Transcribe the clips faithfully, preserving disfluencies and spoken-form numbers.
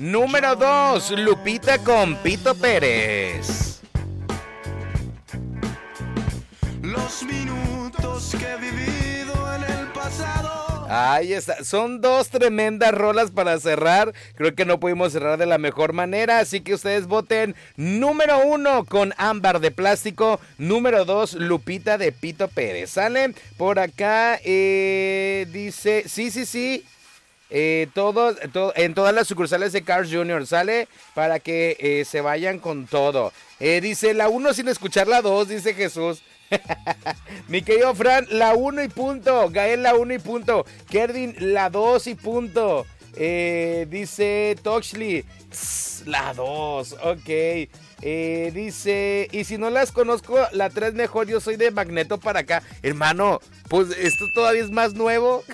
Número dos, Lupita con Pito Pérez. Los minutos que he vivido en el pasado. Ahí está, son dos tremendas rolas para cerrar. Creo que no pudimos cerrar de la mejor manera, así que ustedes voten. Número uno con Ámbar de Plástico. Número dos, Lupita de Pito Pérez. ¿Sale? Por acá eh, dice, sí, sí, sí. Eh, todos, to, en todas las sucursales de Cars junior, ¿sale? Para que eh, se vayan con todo. Eh, dice la uno sin escuchar la dos, dice Jesús. Mi querido Fran, la uno y punto. Gael, la uno y punto. Kerdin, la dos y punto. Eh, dice Toxley, la dos, ok. Eh, dice, y si no las conozco, la tres mejor, yo soy de Magneto para acá. Hermano, pues esto todavía es más nuevo.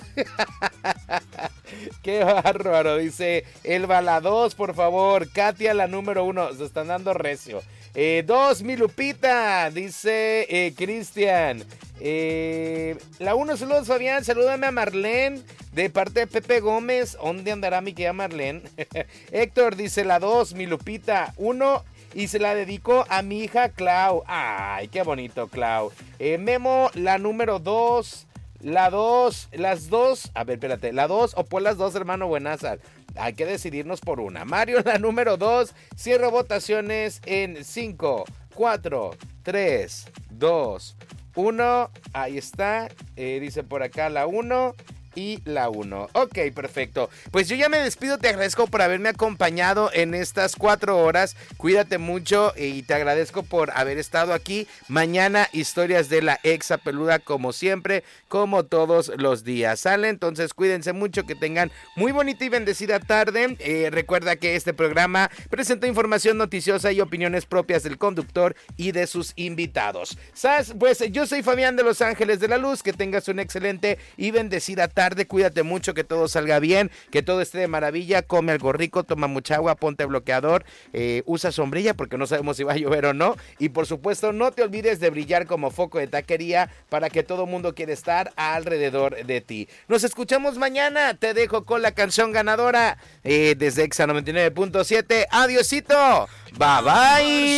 Qué bárbaro, dice Elba, la dos, por favor. Katia, la número uno, se están dando recio. Eh, dos, mi Lupita, dice eh, Cristian. Eh, la uno, saludos Fabián, salúdame a Marlene de parte de Pepe Gómez. ¿Dónde andará mi querida Marlene? Héctor dice la dos, mi Lupita, uno. Y se la dedico a mi hija Clau. Ay, qué bonito, Clau. Eh, Memo, la número dos. La dos, las dos. A ver, espérate. La dos o por las dos, hermano Buenazar. Hay que decidirnos por una. Mario, la número dos. Cierro votaciones en cinco, cuatro, tres, dos, uno. Ahí está. Eh, dice por acá la uno. Y la uno. Ok, perfecto. Pues yo ya me despido, te agradezco por haberme acompañado en estas cuatro horas. Cuídate mucho y te agradezco por haber estado aquí. Mañana historias de la exa peluda como siempre, como todos los días. ¿Sale? Entonces cuídense mucho, que tengan muy bonita y bendecida tarde. Eh, recuerda que este programa presenta información noticiosa y opiniones propias del conductor y de sus invitados. ¿Sabes? Pues yo soy Fabián de Los Ángeles de la Luz. Que tengas una excelente y bendecida tarde. Tarde, cuídate mucho, que todo salga bien, que todo esté de maravilla, come algo rico, toma mucha agua, ponte bloqueador, eh, usa sombrilla porque no sabemos si va a llover o no, y por supuesto no te olvides de brillar como foco de taquería para que todo mundo quiera estar alrededor de ti. Nos escuchamos mañana, te dejo con la canción ganadora eh, desde Exa noventa y nueve punto siete, adiosito, bye bye.